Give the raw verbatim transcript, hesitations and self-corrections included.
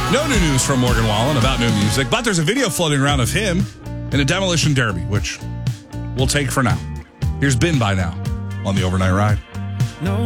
No new news from Morgan Wallen about new music, but there's a video floating around of him in a demolition derby, which we'll take for now. Here's Been By Now on the Overnight Ride. No.